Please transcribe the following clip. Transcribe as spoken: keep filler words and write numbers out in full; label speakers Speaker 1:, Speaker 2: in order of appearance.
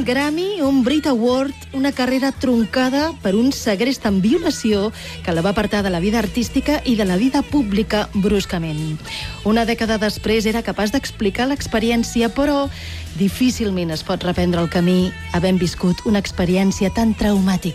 Speaker 1: un Grammy, un Brit Award, una carrera troncada per un segrest en violació que la va apartar de la vida artística i de la vida pública bruscament. Una dècada després era capaç d'explicar l'experiència, però difícilment es pot reprendre el camí havent viscut una experiència tan traumàtica.